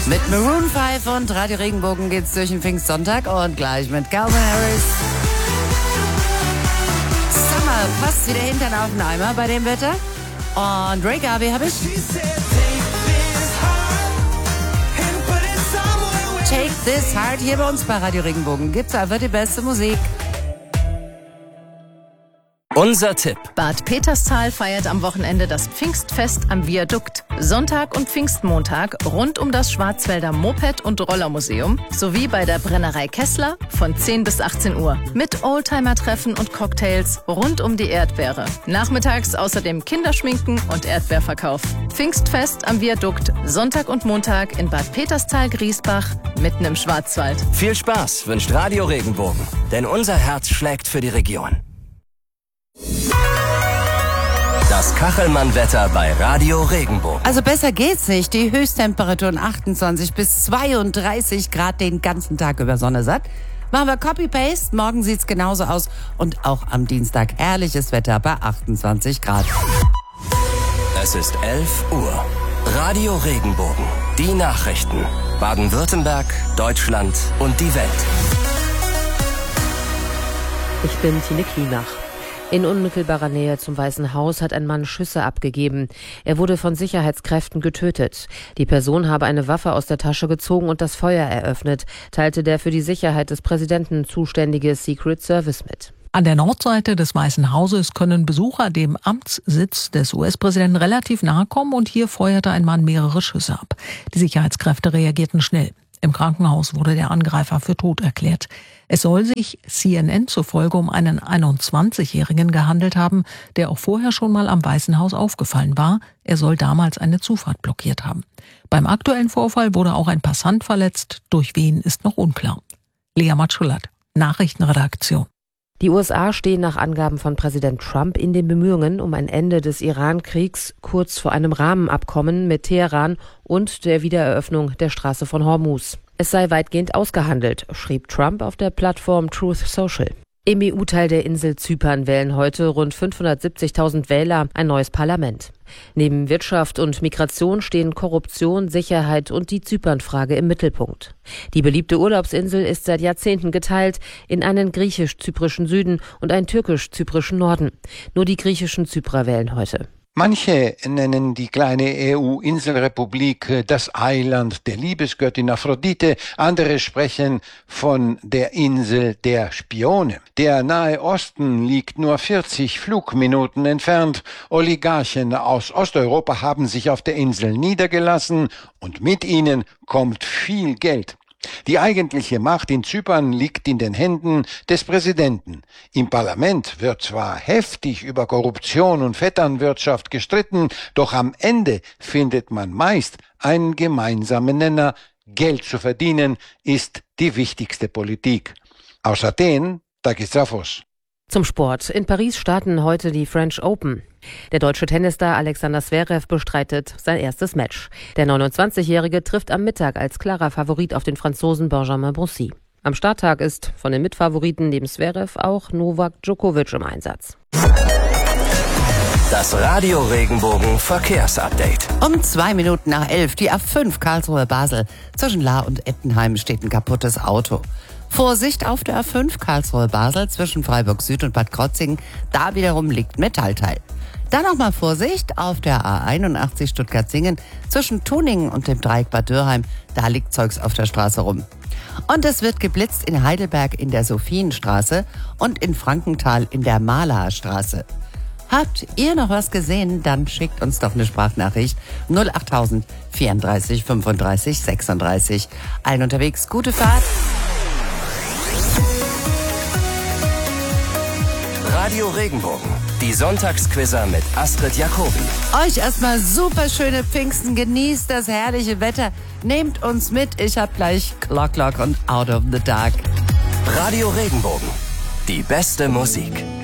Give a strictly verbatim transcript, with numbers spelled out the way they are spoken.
Mit Maroon fünf und Radio Regenbogen geht's durch den Pfingstsonntag und gleich mit Calvin Harris. Summer passt wieder Hintern auf den Eimer bei dem Wetter. Und Ray Garvey habe ich. Take This Heart hier bei uns bei Radio Regenbogen. Gibt's einfach die beste Musik. Unser Tipp. Bad Peterstal feiert am Wochenende das Pfingstfest am Viadukt. Sonntag und Pfingstmontag rund um das Schwarzwälder Moped- und Rollermuseum sowie bei der Brennerei Kessler von zehn bis achtzehn Uhr. Mit Oldtimer-Treffen und Cocktails rund um die Erdbeere. Nachmittags außerdem Kinderschminken und Erdbeerverkauf. Pfingstfest am Viadukt, Sonntag und Montag in Bad Peterstal-Griesbach, mitten im Schwarzwald. Viel Spaß wünscht Radio Regenbogen, denn unser Herz schlägt für die Region. Das Kachelmann-Wetter bei Radio Regenbogen. Also besser geht's nicht. Die Höchsttemperaturen achtundzwanzig bis zweiunddreißig Grad den ganzen Tag über Sonne satt. Machen wir Copy-Paste. Morgen sieht's genauso aus. Und auch am Dienstag herrliches Wetter bei achtundzwanzig Grad. Es ist elf Uhr. Radio Regenbogen. Die Nachrichten. Baden-Württemberg, Deutschland und die Welt. Ich bin Tine Kienach. In unmittelbarer Nähe zum Weißen Haus hat ein Mann Schüsse abgegeben. Er wurde von Sicherheitskräften getötet. Die Person habe eine Waffe aus der Tasche gezogen und das Feuer eröffnet, teilte der für die Sicherheit des Präsidenten zuständige Secret Service mit. An der Nordseite des Weißen Hauses können Besucher dem Amtssitz des U S-Präsidenten relativ nahe kommen und hier feuerte ein Mann mehrere Schüsse ab. Die Sicherheitskräfte reagierten schnell. Im Krankenhaus wurde der Angreifer für tot erklärt. Es soll sich C N N zufolge um einen einundzwanzigjährigen gehandelt haben, der auch vorher schon mal am Weißen Haus aufgefallen war. Er soll damals eine Zufahrt blockiert haben. Beim aktuellen Vorfall wurde auch ein Passant verletzt. Durch wen ist noch unklar. Lea Matschulat, Nachrichtenredaktion. Die U S A stehen nach Angaben von Präsident Trump in den Bemühungen um ein Ende des Iran-Kriegs kurz vor einem Rahmenabkommen mit Teheran und der Wiedereröffnung der Straße von Hormuz. Es sei weitgehend ausgehandelt, schrieb Trump auf der Plattform Truth Social. Im E U-Teil der Insel Zypern wählen heute rund fünfhundertsiebzigtausend Wähler ein neues Parlament. Neben Wirtschaft und Migration stehen Korruption, Sicherheit und die Zypernfrage im Mittelpunkt. Die beliebte Urlaubsinsel ist seit Jahrzehnten geteilt in einen griechisch-zyprischen Süden und einen türkisch-zyprischen Norden. Nur die griechischen Zyprer wählen heute. Manche nennen die kleine E U-Inselrepublik das Eiland der Liebesgöttin Aphrodite, andere sprechen von der Insel der Spione. Der Nahe Osten liegt nur vierzig Flugminuten entfernt. Oligarchen aus Osteuropa haben sich auf der Insel niedergelassen und mit ihnen kommt viel Geld. Die eigentliche Macht in Zypern liegt in den Händen des Präsidenten. Im Parlament wird zwar heftig über Korruption und Vetternwirtschaft gestritten, doch am Ende findet man meist einen gemeinsamen Nenner. Geld zu verdienen ist die wichtigste Politik. Aus Athen, Takis. Zum Sport. In Paris starten heute die French Open. Der deutsche Tennisstar Alexander Zverev bestreitet sein erstes Match. Der neunundzwanzigjährige trifft am Mittag als klarer Favorit auf den Franzosen Benjamin Bonzi. Am Starttag ist von den Mitfavoriten neben Zverev auch Novak Djokovic im Einsatz. Das Radio Regenbogen Verkehrsupdate. Um zwei Minuten nach elf, die A fünf Karlsruhe-Basel. Zwischen Lahr und Ettenheim steht ein kaputtes Auto. Vorsicht auf der A fünf Karlsruhe-Basel zwischen Freiburg Süd und Bad Krozingen. Da wiederum liegt Metallteil. Dann nochmal Vorsicht auf der A einundachtzig Stuttgart-Singen zwischen Tuningen und dem Dreieck Bad Dürheim. Da liegt Zeugs auf der Straße rum. Und es wird geblitzt in Heidelberg in der Sophienstraße und in Frankenthal in der Malerstraße. Habt ihr noch was gesehen? Dann schickt uns doch eine Sprachnachricht null achttausend vierunddreißig fünfunddreißig sechsunddreißig. Allen unterwegs gute Fahrt. Radio Regenbogen, die Sonntagsquizzer mit Astrid Jacobi. Euch erstmal super schöne Pfingsten, genießt das herrliche Wetter, nehmt uns mit, ich hab gleich Clock Clock und Out of the Dark. Radio Regenbogen, die beste Musik.